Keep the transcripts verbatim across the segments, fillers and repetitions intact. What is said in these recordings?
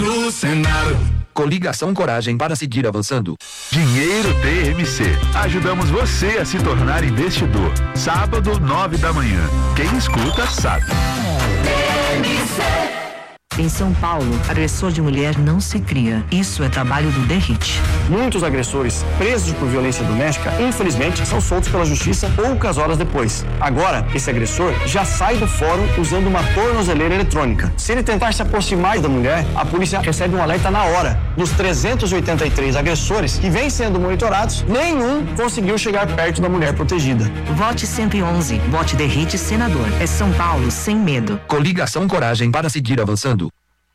no Senado. Coligação Coragem para seguir avançando. Dinheiro T M C. Ajudamos você a se tornar investidor. Sábado, nove da manhã. Quem escuta sabe. T M C. Em São Paulo, agressor de mulher não se cria. Isso é trabalho do D R I T. Muitos agressores presos por violência doméstica, infelizmente, são soltos pela justiça poucas horas depois. Agora, esse agressor já sai do fórum usando uma tornozeleira eletrônica. Se ele tentar se aproximar da mulher, a polícia recebe um alerta na hora. Dos trezentos e oitenta e três agressores que vêm sendo monitorados, nenhum conseguiu chegar perto da mulher protegida. Vote cento e onze. Vote D R I T senador. É São Paulo sem medo. Coligação Coragem para seguir avançando.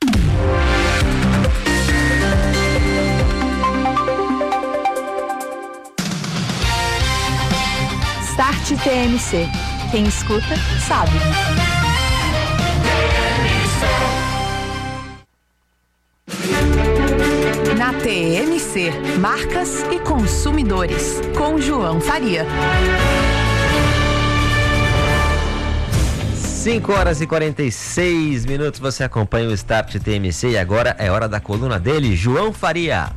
Start T M C. Quem escuta, sabe. Na T M C, Marcas e Consumidores, com João Faria. cinco horas e quarenta e seis minutos, você acompanha o Start T M C e agora é hora da coluna dele, João Faria.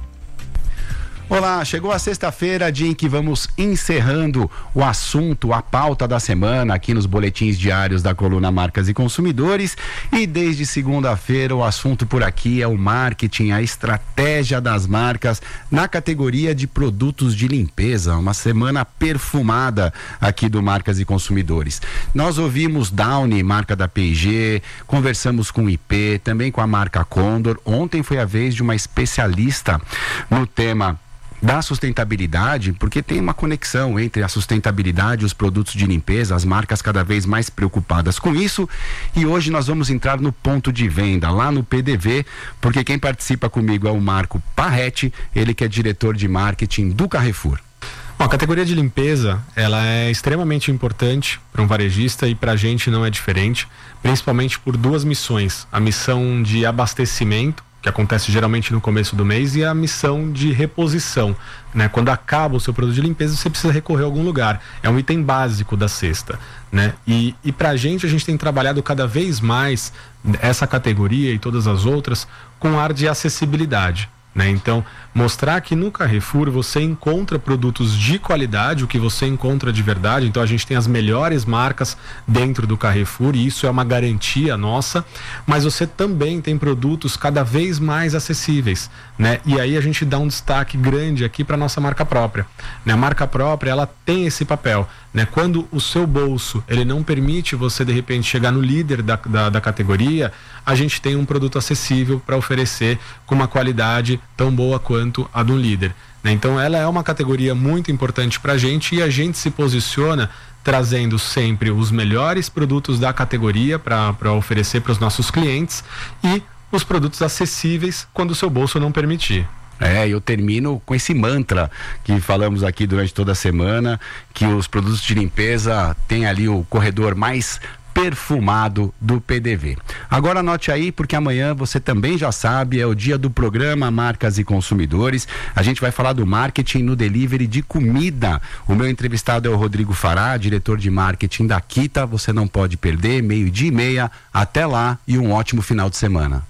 Olá, chegou a sexta-feira, dia em que vamos encerrando o assunto, a pauta da semana aqui nos boletins diários da coluna Marcas e Consumidores, e desde segunda-feira o assunto por aqui é o marketing, a estratégia das marcas na categoria de produtos de limpeza, uma semana perfumada aqui do Marcas e Consumidores. Nós ouvimos Downy, marca da P e G, conversamos com I P, também com a marca Condor. Ontem foi a vez de uma especialista no tema da sustentabilidade, porque tem uma conexão entre a sustentabilidade e os produtos de limpeza, as marcas cada vez mais preocupadas com isso, e hoje nós vamos entrar no ponto de venda, lá no P D V, porque quem participa comigo é o Marco Parretti, ele que é diretor de marketing do Carrefour. Bom, a categoria de limpeza, ela é extremamente importante para um varejista e para a gente não é diferente, principalmente por duas missões, a missão de abastecimento, que acontece geralmente no começo do mês, e a missão de reposição, né? Quando acaba o seu produto de limpeza, você precisa recorrer a algum lugar. É um item básico da cesta, né? E, e pra gente, a gente tem trabalhado cada vez mais essa categoria e todas as outras com ar de acessibilidade, né? Então, mostrar que no Carrefour você encontra produtos de qualidade, o que você encontra de verdade. Então a gente tem as melhores marcas dentro do Carrefour e isso é uma garantia nossa, mas você também tem produtos cada vez mais acessíveis, né? E aí a gente dá um destaque grande aqui para nossa marca própria, né? A marca própria, ela tem esse papel, né? Quando o seu bolso, ele não permite você de repente chegar no líder da, da, da categoria, a gente tem um produto acessível para oferecer com uma qualidade tão boa quanto a do líder, né? Então ela é uma categoria muito importante para a gente e a gente se posiciona trazendo sempre os melhores produtos da categoria para oferecer para os nossos clientes e os produtos acessíveis quando o seu bolso não permitir. É, eu termino com esse mantra que falamos aqui durante toda a semana, que os produtos de limpeza têm ali o corredor mais perfumado do P D V. Agora anote aí, porque amanhã você também já sabe, é o dia do programa Marcas e Consumidores. A gente vai falar do marketing no delivery de comida. O meu entrevistado é o Rodrigo Fará, diretor de marketing da Kita. Você não pode perder, meio-dia e meia. Até lá e um ótimo final de semana.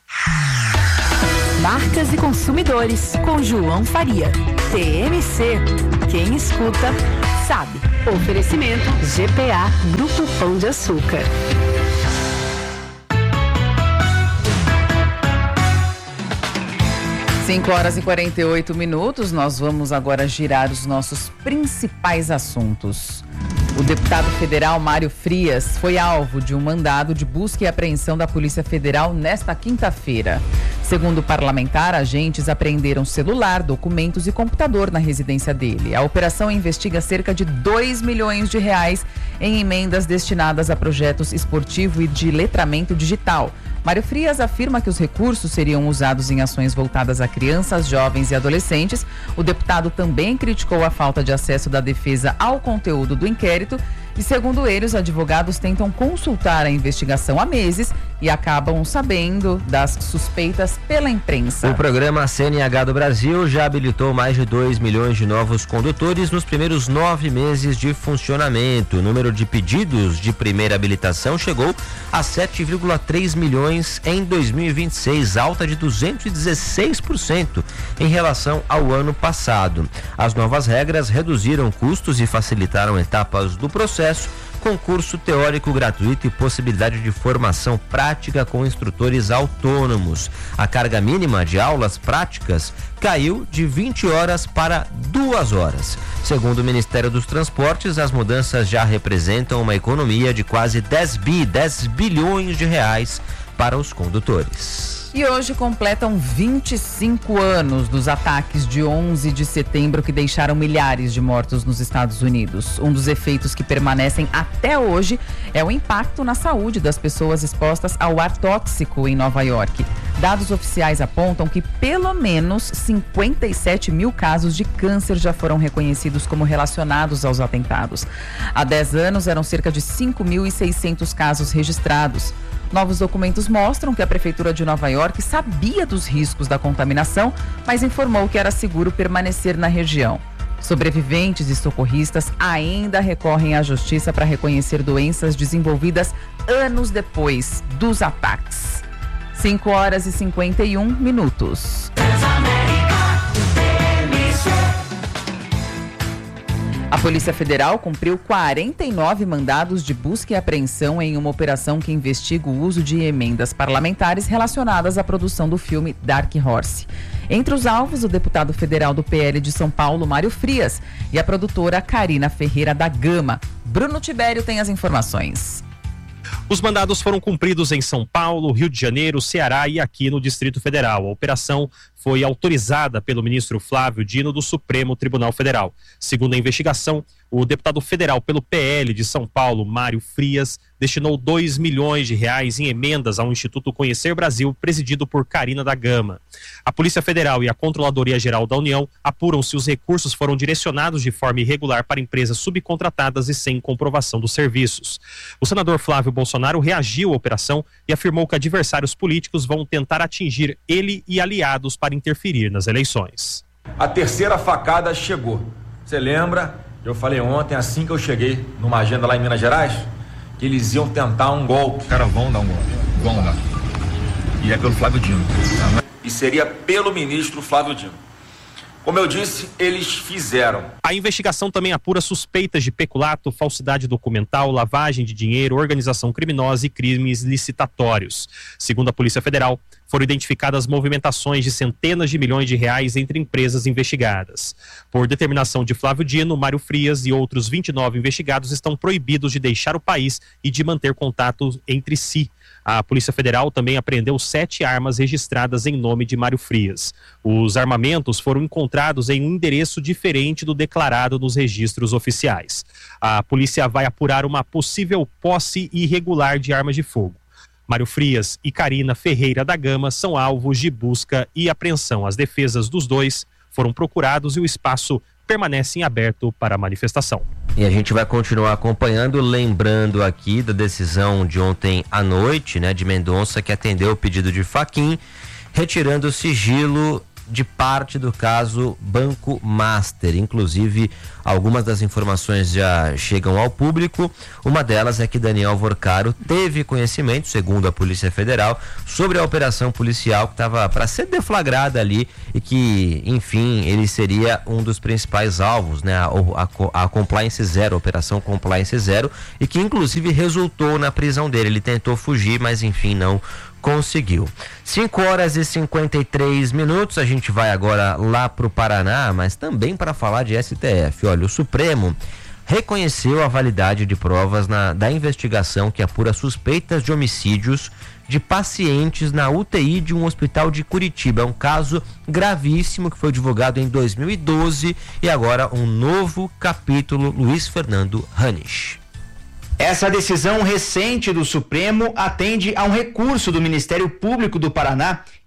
Marcas e Consumidores, com João Faria. T M C. Quem escuta, sabe. Oferecimento G P A, Grupo Pão de Açúcar. cinco horas e quarenta e oito minutos, nós vamos agora girar os nossos principais assuntos. O deputado federal Mário Frias foi alvo de um mandado de busca e apreensão da Polícia Federal nesta quinta-feira. Segundo o parlamentar, agentes apreenderam celular, documentos e computador na residência dele. A operação investiga cerca de dois milhões de reais em emendas destinadas a projetos esportivo e de letramento digital. Mário Frias afirma que os recursos seriam usados em ações voltadas a crianças, jovens e adolescentes. O deputado também criticou a falta de acesso da defesa ao conteúdo do inquérito E segundo ele, os advogados tentam consultar a investigação há meses e acabam sabendo das suspeitas pela imprensa. O programa C N H do Brasil já habilitou mais de dois milhões de novos condutores nos primeiros nove meses de funcionamento. O número de pedidos de primeira habilitação chegou a sete vírgula três milhões em dois mil e vinte e seis, alta de duzentos e dezesseis por cento em relação ao ano passado. As novas regras reduziram custos e facilitaram etapas do processo, concurso teórico gratuito e possibilidade de formação prática com instrutores autônomos. A carga mínima de aulas práticas caiu de vinte horas para duas horas. Segundo o Ministério dos Transportes, as mudanças já representam uma economia de quase dez bilhões de reais para os condutores. E hoje completam vinte e cinco anos dos ataques de onze de setembro que deixaram milhares de mortos nos Estados Unidos. Um dos efeitos que permanecem até hoje é o impacto na saúde das pessoas expostas ao ar tóxico em Nova York. Dados oficiais apontam que pelo menos cinquenta e sete mil casos de câncer já foram reconhecidos como relacionados aos atentados. Há dez anos eram cerca de cinco mil e seiscentos casos registrados. Novos documentos mostram que a Prefeitura de Nova York sabia dos riscos da contaminação, mas informou que era seguro permanecer na região. Sobreviventes e socorristas ainda recorrem à justiça para reconhecer doenças desenvolvidas anos depois dos ataques. cinco horas e cinquenta e um minutos. A Polícia Federal cumpriu quarenta e nove mandados de busca e apreensão em uma operação que investiga o uso de emendas parlamentares relacionadas à produção do filme Dark Horse. Entre os alvos, o deputado federal do P L de São Paulo, Mário Frias, e a produtora Carina Ferreira da Gama. Bruno Tibério tem as informações. Os mandados foram cumpridos em São Paulo, Rio de Janeiro, Ceará e aqui no Distrito Federal. A operação foi autorizada pelo ministro Flávio Dino do Supremo Tribunal Federal. Segundo a investigação, o deputado federal pelo P L de São Paulo, Mário Frias, destinou dois milhões de reais em emendas ao Instituto Conhecer Brasil, presidido por Carina da Gama. A Polícia Federal e a Controladoria Geral da União apuram se os recursos foram direcionados de forma irregular para empresas subcontratadas e sem comprovação dos serviços. O senador Flávio Bolsonaro reagiu à operação e afirmou que adversários políticos vão tentar atingir ele e aliados para interferir nas eleições. A terceira facada chegou. Você lembra? Eu falei ontem, assim que eu cheguei numa agenda lá em Minas Gerais, que eles iam tentar um golpe. Os caras vão dar um golpe. Vão dar. E é pelo Flávio Dino. E seria pelo ministro Flávio Dino. Como eu disse, eles fizeram. A investigação também apura suspeitas de peculato, falsidade documental, lavagem de dinheiro, organização criminosa e crimes licitatórios. Segundo a Polícia Federal, foram identificadas movimentações de centenas de milhões de reais entre empresas investigadas. Por determinação de Flávio Dino, Mário Frias e outros vinte e nove investigados estão proibidos de deixar o país e de manter contato entre si. A Polícia Federal também apreendeu sete armas registradas em nome de Mário Frias. Os armamentos foram encontrados em um endereço diferente do declarado nos registros oficiais. A polícia vai apurar uma possível posse irregular de armas de fogo. Mário Frias e Carina Ferreira da Gama são alvos de busca e apreensão. As defesas dos dois foram procurados e o espaço permanece em aberto para a manifestação. E a gente vai continuar acompanhando, lembrando aqui da decisão de ontem à noite, né, de Mendonça, que atendeu o pedido de Fachin, retirando o sigilo de parte do caso Banco Master. Inclusive, algumas das informações já chegam ao público. Uma delas é que Daniel Vorcaro teve conhecimento, segundo a Polícia Federal, sobre a operação policial que estava para ser deflagrada ali e que, enfim, ele seria um dos principais alvos, né? A, a, a Compliance Zero, a Operação Compliance Zero, e que inclusive resultou na prisão dele. Ele tentou fugir, mas enfim, não conseguiu. cinco horas e cinquenta e três minutos, a gente vai agora lá para o Paraná, mas também para falar de S T F. Olha, o Supremo reconheceu a validade de provas na, da investigação que apura suspeitas de homicídios de pacientes na U T I de um hospital de Curitiba. É um caso gravíssimo que foi divulgado em dois mil e doze e agora um novo capítulo. Luiz Fernando Hanisch. Essa decisão recente do Supremo atende a um recurso do Ministério Público do Paraná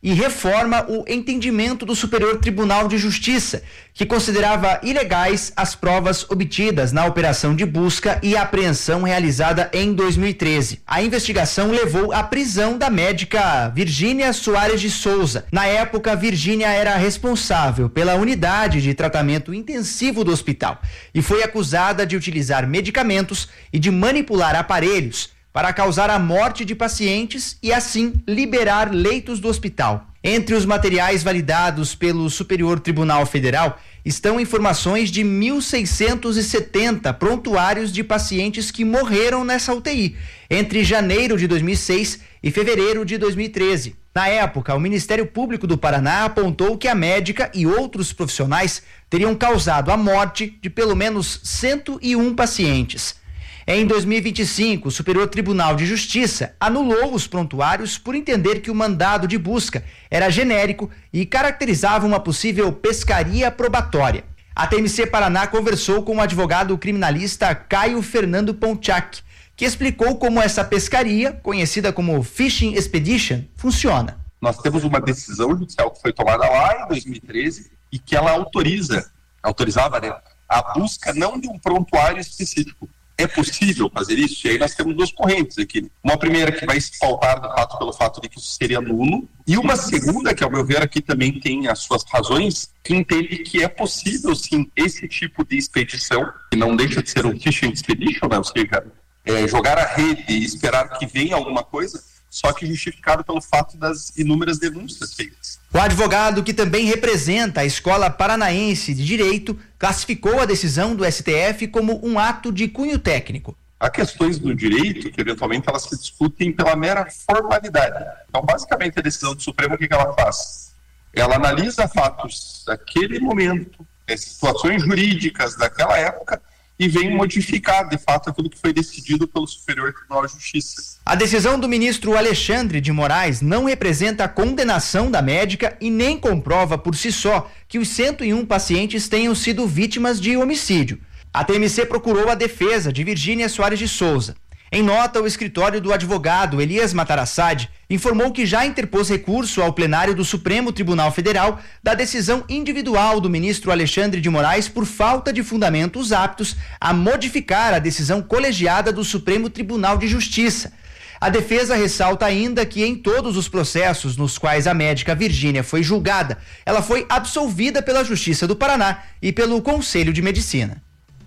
e reforma o entendimento do Superior Tribunal de Justiça, que considerava ilegais as provas obtidas na operação de busca e apreensão realizada em dois mil e treze. A investigação levou à prisão da médica Virgínia Soares de Souza. Na época, Virgínia era responsável pela unidade de tratamento intensivo do hospital e foi acusada de utilizar medicamentos e de manipular aparelhos para causar a morte de pacientes e, assim, liberar leitos do hospital. Entre os materiais validados pelo Superior Tribunal Federal estão informações de mil seiscentos e setenta prontuários de pacientes que morreram nessa U T I, entre janeiro de dois mil e seis e fevereiro de dois mil e treze. Na época, o Ministério Público do Paraná apontou que a médica e outros profissionais teriam causado a morte de pelo menos cento e um pacientes. Em dois mil e vinte e cinco, o Superior Tribunal de Justiça anulou os prontuários por entender que o mandado de busca era genérico e caracterizava uma possível pescaria probatória. A T M C Paraná conversou com o advogado criminalista Caio Fernando Pontiac, que explicou como essa pescaria, conhecida como Fishing Expedition, funciona. Nós temos uma decisão judicial que foi tomada lá em dois mil e treze e que ela autoriza, autorizava, né, a busca não de um prontuário específico. É possível fazer isso? E aí nós temos duas correntes aqui. Uma primeira que vai se pautar do fato pelo fato de que isso seria nulo, e uma segunda que, ao meu ver, aqui também tem as suas razões, que entende que é possível, sim, esse tipo de expedição, que não deixa de ser um fishing expedition, né? Ou seja, é, jogar a rede e esperar que venha alguma coisa, só que justificado pelo fato das inúmeras denúncias feitas. O advogado, que também representa a Escola Paranaense de Direito, classificou a decisão do S T F como um ato de cunho técnico. Há questões do direito que, eventualmente, elas se discutem pela mera formalidade. Então, basicamente, a decisão do Supremo, o que, que ela faz? Ela analisa fatos daquele momento, situações jurídicas daquela época, e vem modificar, de fato, aquilo que foi decidido pelo Superior Tribunal de Justiça. A decisão do ministro Alexandre de Moraes não representa a condenação da médica e nem comprova por si só que os cento e um pacientes tenham sido vítimas de homicídio. A T M C procurou a defesa de Virgínia Soares de Souza. Em nota, o escritório do advogado Elias Matarassad informou que já interpôs recurso ao plenário do Supremo Tribunal Federal da decisão individual do ministro Alexandre de Moraes por falta de fundamentos aptos a modificar a decisão colegiada do Supremo Tribunal de Justiça. A defesa ressalta ainda que em todos os processos nos quais a médica Virgínia foi julgada, ela foi absolvida pela Justiça do Paraná e pelo Conselho de Medicina.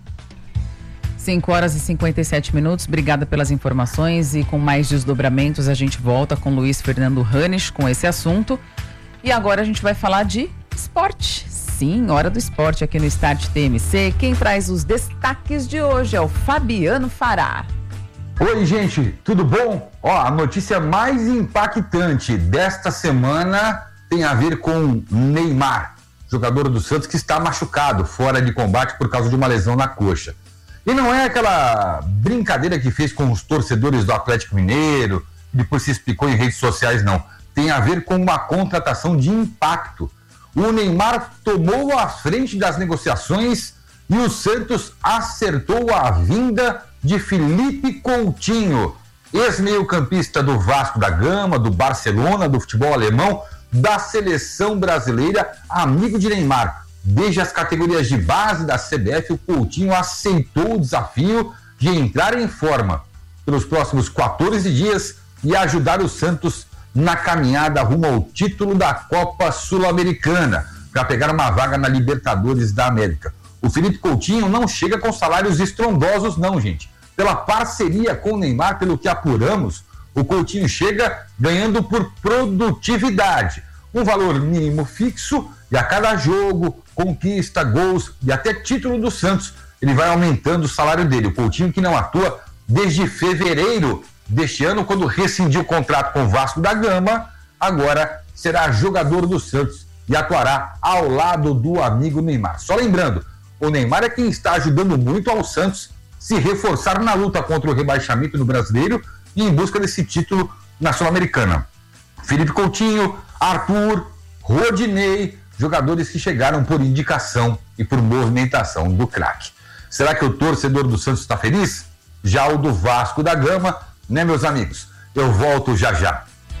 cinco horas e cinquenta e sete minutos, obrigada pelas informações, e com mais desdobramentos a gente volta com Luiz Fernando Ranes com esse assunto. E agora a gente vai falar de esporte. Sim, hora do esporte aqui no Start T M C. Quem traz os destaques de hoje é o Fabiano Fará. Oi, gente, tudo bom? Ó, a notícia mais impactante desta semana tem a ver com Neymar, jogador do Santos que está machucado, fora de combate por causa de uma lesão na coxa. E não é aquela brincadeira que fez com os torcedores do Atlético Mineiro, e depois se explicou em redes sociais, não. Tem a ver com uma contratação de impacto. O Neymar tomou a frente das negociações e o Santos acertou a vinda de Felipe Coutinho, ex-meio-campista do Vasco da Gama, do Barcelona, do futebol alemão, da seleção brasileira, amigo de Neymar. Desde as categorias de base da C B F, o Coutinho aceitou o desafio de entrar em forma pelos próximos quatorze dias e ajudar o Santos na caminhada rumo ao título da Copa Sul-Americana, para pegar uma vaga na Libertadores da América. O Felipe Coutinho não chega com salários estrondosos, não, gente. Pela parceria com o Neymar, pelo que apuramos, o Coutinho chega ganhando por produtividade. Um valor mínimo fixo, e a cada jogo, conquista, gols e até título do Santos, ele vai aumentando o salário dele. O Coutinho, que não atua desde fevereiro deste ano, quando rescindiu o contrato com o Vasco da Gama, agora será jogador do Santos e atuará ao lado do amigo Neymar. Só lembrando, o Neymar é quem está ajudando muito ao Santos se reforçar na luta contra o rebaixamento no Brasileiro e em busca desse título na Sul-Americana. Felipe Coutinho, Arthur, Rodinei, jogadores que chegaram por indicação e por movimentação do craque. Será que o torcedor do Santos está feliz? Já o do Vasco da Gama, né, meus amigos? Eu volto já já.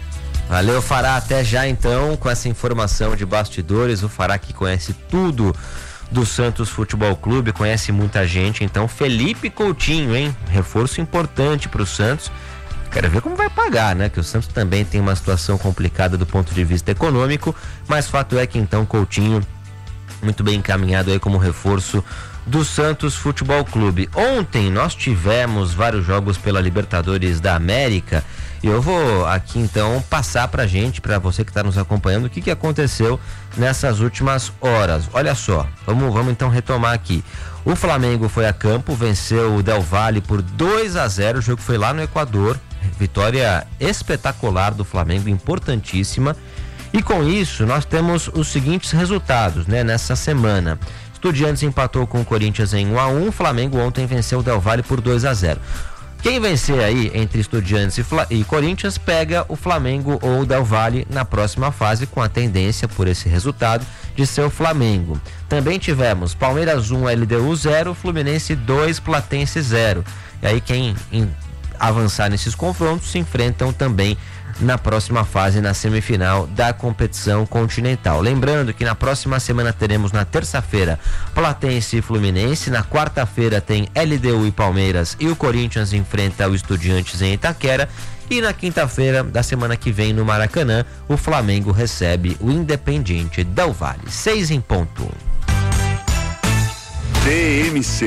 Valeu, Fará. Até já então com essa informação de bastidores. O Fará que conhece tudo do Santos Futebol Clube, conhece muita gente. Então, Felipe Coutinho, hein? Reforço importante para o Santos. Quero ver como vai pagar, né? Que o Santos também tem uma situação complicada do ponto de vista econômico, mas fato é que então Coutinho muito bem encaminhado aí como reforço do Santos Futebol Clube. Ontem nós tivemos vários jogos pela Libertadores da América e eu vou aqui então passar pra gente, pra você que está nos acompanhando, o que que aconteceu nessas últimas horas. Olha só, vamos, vamos então retomar aqui. O Flamengo foi a campo, venceu o Del Valle por dois a zero, o jogo foi lá no Equador, vitória espetacular do Flamengo, importantíssima. E com isso nós temos os seguintes resultados, né, nessa semana. Estudiantes empatou com o Corinthians em um a um, Flamengo ontem venceu o Del Valle por dois a zero. Quem vencer aí entre Estudiantes e, Fla- e Corinthians pega o Flamengo ou o Del Valle na próxima fase, com a tendência por esse resultado de ser o Flamengo. Também tivemos Palmeiras um, L D U zero, Fluminense dois, Platense zero. E aí quem em, avançar nesses confrontos se enfrentam também na próxima fase, na semifinal da competição continental. Lembrando que na próxima semana teremos na terça-feira Platense e Fluminense, na quarta-feira tem L D U e Palmeiras e o Corinthians enfrenta o Estudiantes em Itaquera, e na quinta-feira da semana que vem no Maracanã o Flamengo recebe o Independiente Del Valle. Seis em ponto. T M C